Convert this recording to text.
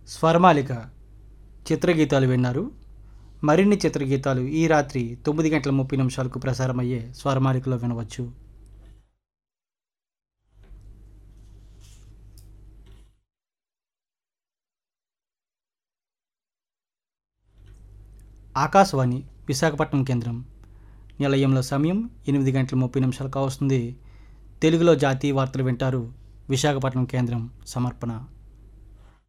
స్వరమాలిక చిత్రగీతాలు విన్నారు. మరిన్ని చిత్రగీతాలు ఈ రాత్రి 9:30 ప్రసారమయ్యే స్వరమాలికలో వినవచ్చు. ఆకాశవాణి విశాఖపట్నం కేంద్రం. నిలయంలో సమయం 8:30 కావస్తుంది. తెలుగులో జాతీయ వార్తలు వింటారు. విశాఖపట్నం కేంద్రం సమర్పణ.